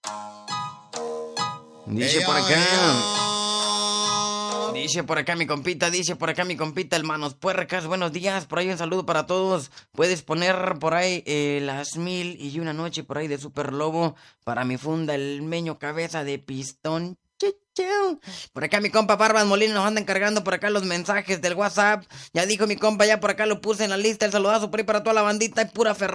Dice por acá. Dice por acá mi compita, hermanos puercas, buenos días, por ahí un saludo para todos. Puedes poner por ahí las 1001 noche por ahí de Super Lobo para mi funda, el meño cabeza de pistón. Por acá mi compa Barbas Molina nos anda encargando por acá los mensajes del WhatsApp. Ya dijo mi compa, ya por acá lo puse en la lista. El saludazo por ahí para toda la bandita. Y pura ferra.